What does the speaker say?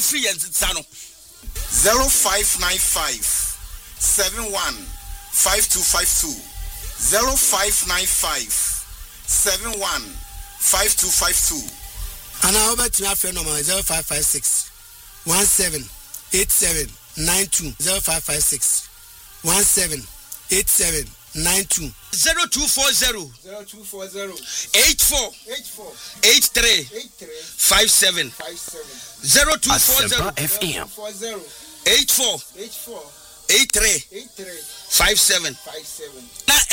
free and Zano 0595 715252 0595 715252 and I over to my friend number 0556 178792 0556 178792 0240 84 83 57 0240 FM 84 83 57